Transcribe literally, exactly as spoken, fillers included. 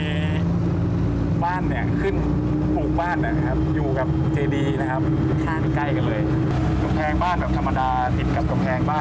บ้านเนี่ยขึ้นปลูกบ้านนะครับอยู่กับเจดีย์นะครับใกล้กันเลยกำแพงบ้านแบบธรรมดาติดกับกำแพงบ้าน